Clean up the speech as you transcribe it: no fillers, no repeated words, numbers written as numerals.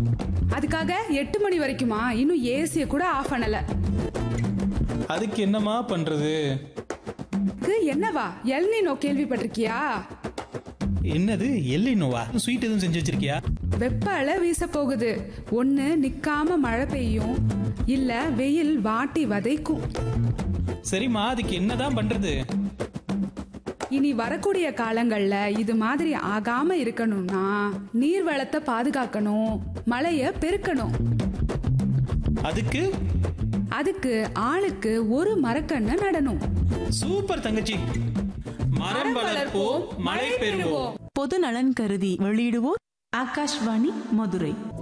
அதுக்காக 8 மணி வரைக்குமா? இன்னும் ஏசிய கூட ஆஃப் பண்ணல. அதுக்கு என்னமா பண்றது? என்னவா? எல்னினோ கேள்விப்பட்டிருக்கியா? என்னது எல்லினோவா? ஸ்வீட் எதுவும் செஞ்சு வச்சிருக்கியா? வெப்ப அலை வீச போகுது. ஒண்ணு நிக்காம மழை பெய்யும், இல்ல வெயில் வாட்டி வதைக்கும். சரிம்மா, அதுக்கு என்னதான் பண்றது? இனி வரக்கூடிய காலங்கள்ல இது மாதிரி ஆகாம இருக்கணும்னா நீர் வளத்தை பாதுகாக்கணும், மழைய பெருக்கணும். அதுக்கு ஆளுக்கு ஒரு மரக்கண்ணை நடணும். சூப்பர் தங்கச்சி. மரம் வளர்ப்போம், மழை பெறுவோம். பொது நலன் கருதி வெளியிடுவோர் ஆகாஷ்வாணி மதுரை.